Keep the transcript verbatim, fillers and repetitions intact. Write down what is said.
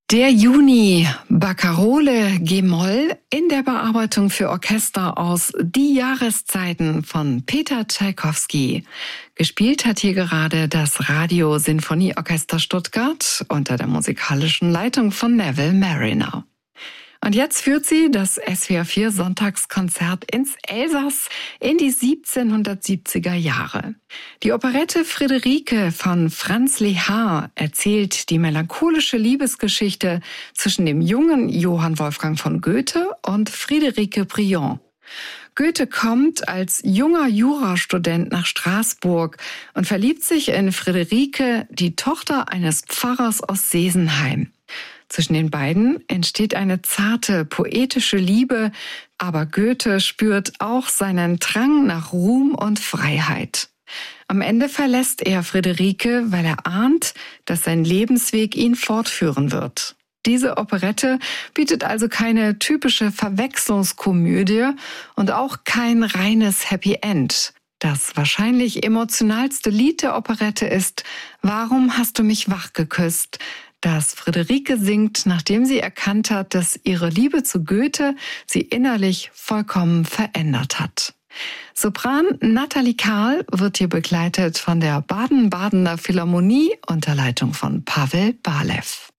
Der Juni, Barkarole G-Moll in der Bearbeitung für Orchester aus Die Jahreszeiten von Peter Tschaikowski. Gespielt hat hier gerade das Radio-Sinfonieorchester Stuttgart unter der musikalischen Leitung von Neville Marriner. Und jetzt führt sie das S W R vier Sonntagskonzert ins Elsass in die siebzehnhundertsiebziger Jahre. Die Operette Friederike von Franz Lehár erzählt die melancholische Liebesgeschichte zwischen dem jungen Johann Wolfgang von Goethe und Friederike Briand. Goethe kommt als junger Jurastudent nach Straßburg und verliebt sich in Friederike, die Tochter eines Pfarrers aus Sesenheim. Zwischen den beiden entsteht eine zarte, poetische Liebe, aber Goethe spürt auch seinen Drang nach Ruhm und Freiheit. Am Ende verlässt er Friederike, weil er ahnt, dass sein Lebensweg ihn fortführen wird. Diese Operette bietet also keine typische Verwechslungskomödie und auch kein reines Happy End. Das wahrscheinlich emotionalste Lied der Operette ist »Warum hast du mich wach geküsst?», das Friederike singt, nachdem sie erkannt hat, dass ihre Liebe zu Goethe sie innerlich vollkommen verändert hat. Sopran Nathalie Kahl wird hier begleitet von der Baden-Badener Philharmonie unter Leitung von Pavel Balew.